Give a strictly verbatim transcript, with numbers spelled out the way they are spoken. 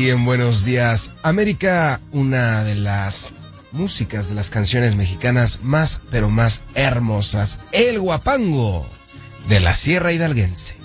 aquí en Buenos Días América, una de las músicas, de las canciones mexicanas más, pero más hermosas, El Guapango de la Sierra Hidalguense.